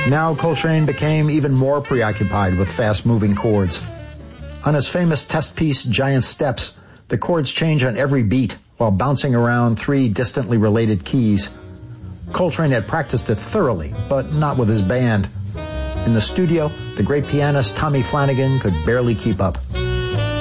Now Coltrane became even more preoccupied with fast-moving chords. On his famous test piece, Giant Steps, the chords change on every beat while bouncing around three distantly related keys. Coltrane had practiced it thoroughly, but not with his band. In the studio, the great pianist Tommy Flanagan could barely keep up.